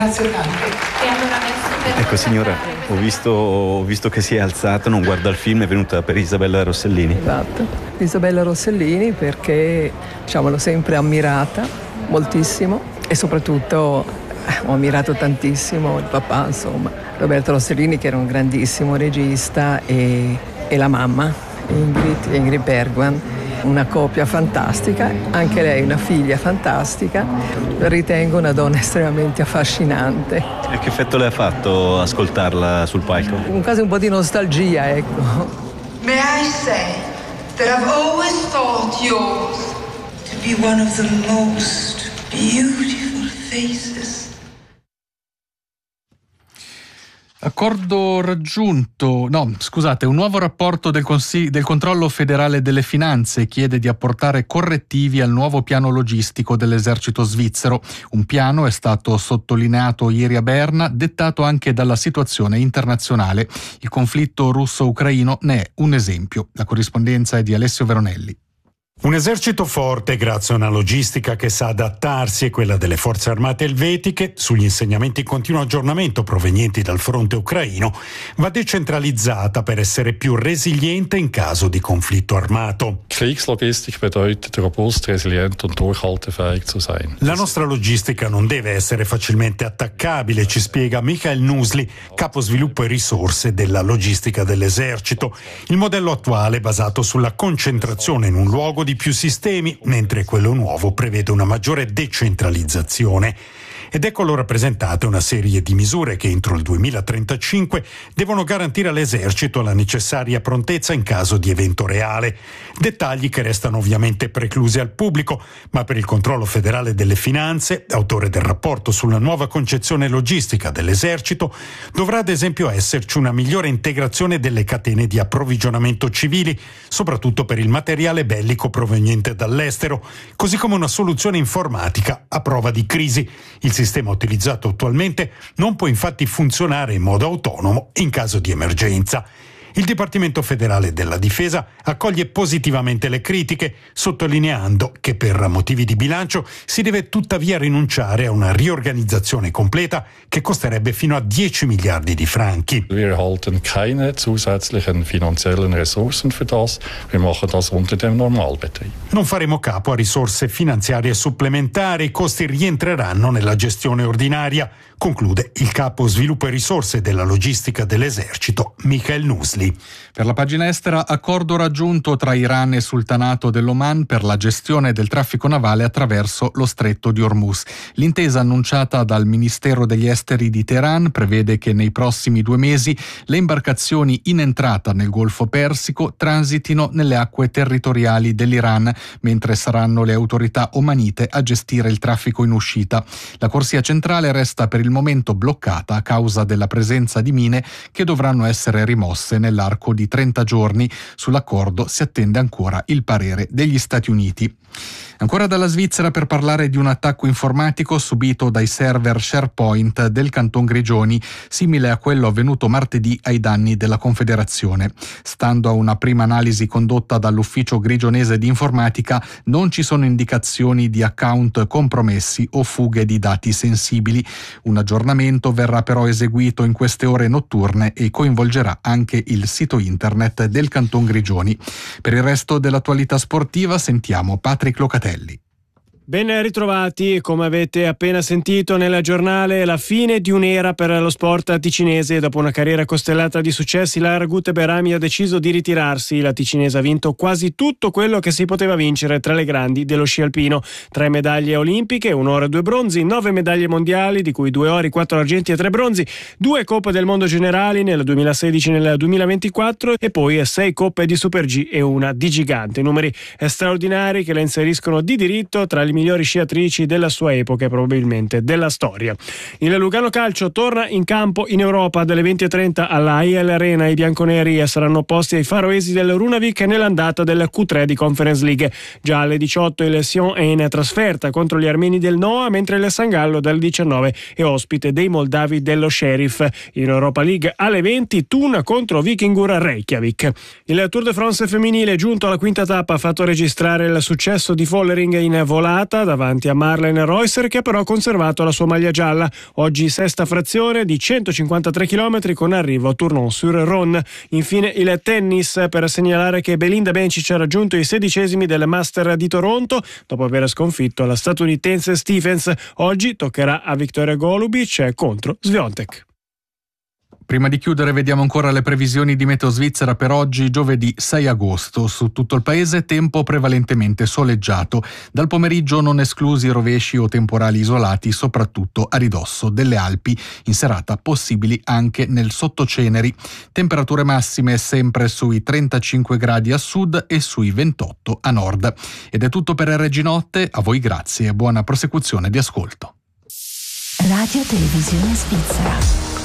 Ecco signora, ho visto che si è alzata, non guarda il film, è venuta per Isabella Rossellini. Esatto, Isabella Rossellini perché l'ho sempre ammirata moltissimo e soprattutto ho ammirato tantissimo il papà, Roberto Rossellini, che era un grandissimo regista, e la mamma, Ingrid Bergman. Una coppia fantastica, anche lei una figlia fantastica, ritengo una donna estremamente affascinante. E che effetto le ha fatto ascoltarla sul palco? Quasi un po' di nostalgia, ecco. May I say that I've always thought yours to be one of the most beautiful faces. Accordo raggiunto, un nuovo rapporto del Controllo Federale delle Finanze chiede di apportare correttivi al nuovo piano logistico dell'esercito svizzero. Un piano è stato sottolineato ieri a Berna, dettato anche dalla situazione internazionale. Il conflitto russo-ucraino ne è un esempio. La corrispondenza è di Alessio Veronelli. Un esercito forte grazie a una logistica che sa adattarsi e quella delle forze armate elvetiche, sugli insegnamenti in continuo aggiornamento provenienti dal fronte ucraino, va decentralizzata per essere più resiliente in caso di conflitto armato. Kriegslogistik bedeutet robust, resilient und durchhaltefähig zu sein. La nostra logistica non deve essere facilmente attaccabile, ci spiega Michael Nusli, capo sviluppo e risorse della logistica dell'esercito. Il modello attuale è basato sulla concentrazione in un luogo di più sistemi, mentre quello nuovo prevede una maggiore decentralizzazione. Ed ecco allora presentate una serie di misure che entro il 2035 devono garantire all'esercito la necessaria prontezza in caso di evento reale. Dettagli che restano ovviamente preclusi al pubblico, ma per il Controllo Federale delle Finanze, autore del rapporto sulla nuova concezione logistica dell'esercito, dovrà ad esempio esserci una migliore integrazione delle catene di approvvigionamento civili, soprattutto per il materiale bellico proveniente dall'estero, così come una soluzione informatica a prova di crisi. Il sistema utilizzato attualmente non può infatti funzionare in modo autonomo in caso di emergenza. Il Dipartimento Federale della Difesa accoglie positivamente le critiche, sottolineando che per motivi di bilancio si deve tuttavia rinunciare a una riorganizzazione completa che costerebbe fino a 10 miliardi di franchi. Wir erhalten keine zusätzlichen finanziellen Ressourcen für das. Wir machen das unter dem Normalbetrieb. Non faremo capo a risorse finanziarie supplementari, i costi rientreranno nella gestione ordinaria, conclude il capo sviluppo e risorse della logistica dell'esercito, Michael Nusli. Per la pagina estera, accordo raggiunto tra Iran e Sultanato dell'Oman per la gestione del traffico navale attraverso lo stretto di Hormuz. L'intesa annunciata dal Ministero degli Esteri di Teheran prevede che nei prossimi 2 mesi le imbarcazioni in entrata nel Golfo Persico transitino nelle acque territoriali dell'Iran, mentre saranno le autorità omanite a gestire il traffico in uscita. La corsia centrale resta per il momento bloccata a causa della presenza di mine che dovranno essere rimosse nell'arco di 30 giorni. Sull'accordo si attende ancora il parere degli Stati Uniti. Ancora dalla Svizzera per parlare di un attacco informatico subito dai server SharePoint del Canton Grigioni, simile a quello avvenuto martedì ai danni della Confederazione. Stando a una prima analisi condotta dall'Ufficio Grigionese di Informatica, non ci sono indicazioni di account compromessi o fughe di dati sensibili. Un aggiornamento verrà però eseguito in queste ore notturne e coinvolgerà anche il sito internet del Canton Grigioni. Per il resto dell'attualità sportiva sentiamo Patrick Locatelli. Ben ritrovati, come avete appena sentito nel giornale, la fine di un'era per lo sport ticinese. Dopo una carriera costellata di successi, Lara Gute-Berami ha deciso di ritirarsi. La ticinese ha vinto quasi tutto quello che si poteva vincere tra le grandi dello sci alpino: 3 medaglie olimpiche, 1 oro e 2 bronzi, 9 medaglie mondiali, di cui 2 ori, 4 argenti e 3 bronzi, 2 coppe del mondo generali nel 2016 e nel 2024 e poi 6 coppe di Super G e una di gigante. Numeri straordinari che la inseriscono di diritto tra le migliori sciatrici della sua epoca e probabilmente della storia. Il Lugano Calcio torna in campo in Europa dalle 20:30 alla IL Arena. I bianconeri saranno opposti ai faroesi del Runavik nell'andata del Q3 di Conference League. Già alle 18 il Sion è in trasferta contro gli armeni del Noa, mentre il San Gallo dalle 19 è ospite dei moldavi dello Sheriff. In Europa League alle 20 Thun contro Vikingur Reykjavik. Il Tour de France femminile, giunto alla quinta tappa, ha fatto registrare il successo di Vollering in volata passata davanti a Marlen Reusser, che ha però conservato la sua maglia gialla. Oggi sesta frazione di 153 km con arrivo a Tournon-sur-Rhône. Infine il tennis, per segnalare che Belinda Bencic ha raggiunto i 16esimi del Master di Toronto dopo aver sconfitto la statunitense Stephens. Oggi toccherà a Victoria Golubic contro Swiatek. Prima di chiudere vediamo ancora le previsioni di Meteo Svizzera per oggi, giovedì 6 agosto. Su tutto il paese tempo prevalentemente soleggiato. Dal pomeriggio non esclusi rovesci o temporali isolati, soprattutto a ridosso delle Alpi. In serata possibili anche nel Sottoceneri. Temperature massime sempre sui 35 gradi a sud e sui 28 a nord. Ed è tutto per Reginotte. A voi grazie e buona prosecuzione di ascolto. Radio Televisione Svizzera.